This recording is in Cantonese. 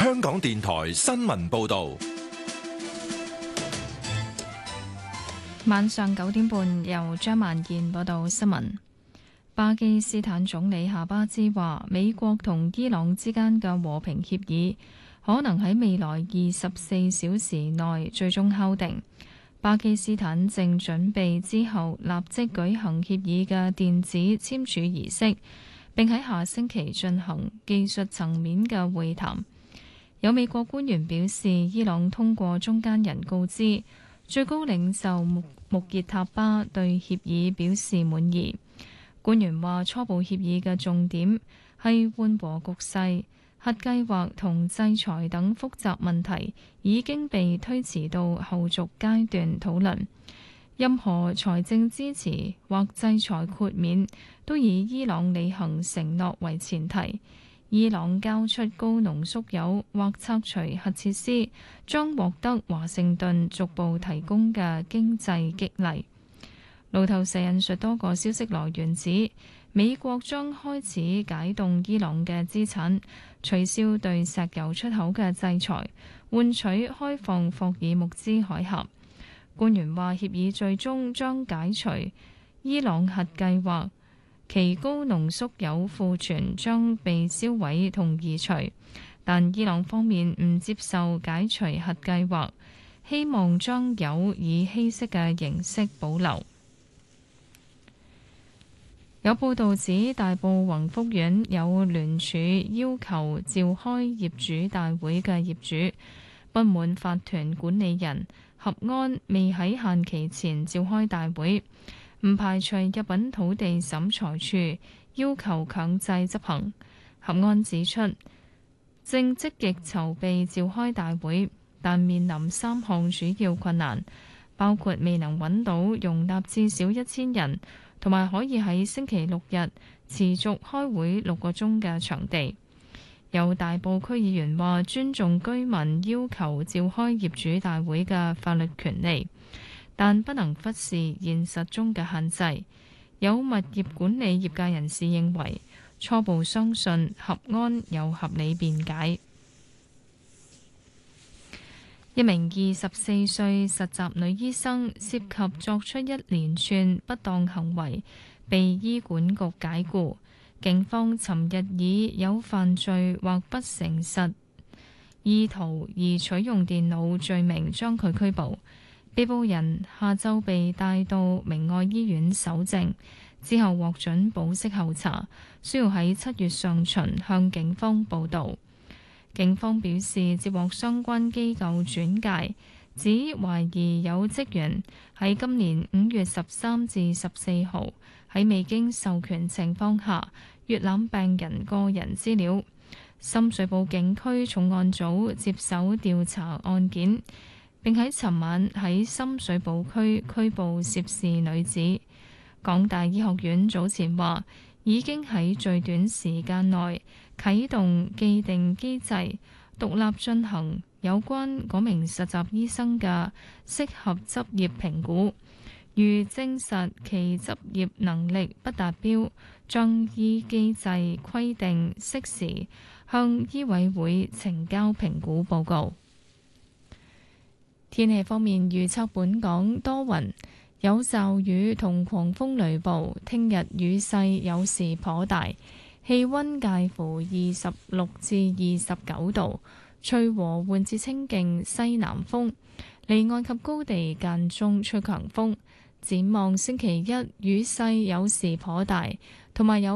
香港電台新聞報道。 晚上9點半，由張萬燕報道新聞。巴基斯坦總理夏巴茲話，美國同伊朗之間嘅和平協議可能喺未來24小時內最終敲定。巴基斯坦正準備之後立即舉行協議嘅電子簽署儀式，並喺下星期進行技術層面嘅會談。有美國官員表示，伊朗通過中間人告知，最高領袖穆傑塔巴對協議表示滿意。官員話，初步協議嘅重點係緩和局勢，核計劃同制裁等複雜問題已經被推遲到後續階段討論。任何財政支持或制裁豁免都以伊朗履行承諾為前提。伊朗交出高濃縮鈾或拆除核設施，將獲得華盛頓逐步提供嘅經濟激勵。路透社引述多個消息來源指，美國將開始解凍伊朗嘅資產，取消對石油出口嘅制裁，換取開放霍爾木茲海峽。官員話，協議最終將解除伊朗核計劃，其高濃縮鈾庫存將被銷毀同移除，但伊朗方面唔接受解除核計劃，希望將鈾以稀釋嘅形式保留。有報道指，大埔宏福苑有聯署要求召開業主大會嘅業主不滿法團管理人合安未喺限期前召開大會，唔排除入稟土地審裁處要求強制執行。合安指出，正積極籌備召開大會，但面臨3項主要困難，包括未能揾到容納至少1000人，同埋可以喺星期六日持續開會6個鐘嘅場地。有大埔區議員話，尊重居民要求召開業主大會嘅法律權利，但不能忽視現實中嘅限制。有物業管理業界人士認為，初步相信合安有合理辯解。一名24歲實習女醫生涉及作出一連串不當行為，被醫管局解僱。警方尋日以有犯罪或不誠實意圖而取用電腦罪名將佢拘捕。被捕人下晝被帶到明愛醫院搜證，之後獲准保釋候查，需要喺7月上旬向警方報到。警方表示，接獲相關機構轉介，指懷疑有職員喺今年5月13至14號喺未經授權情況下閱覽病人個人資料。深水埗警區重案組接手調查案件，並喺尋晚喺深水埗區拘捕涉事女子。港大醫學院早前話，已經喺最短時間內啟動既定機制，獨立進行有關嗰名實習醫生嘅適合執業評估。如證實其執業能力不達標，將依機制規定適時向醫委會呈交評估報告。天氣方面預測，本港多雲，有驟雨同狂風雷暴，聽日雨勢有時頗大，氣溫介乎26至29度，吹和緩至清勁西南風，離岸及高地間中吹強風。展望星期一，雨勢有時頗大，同埋有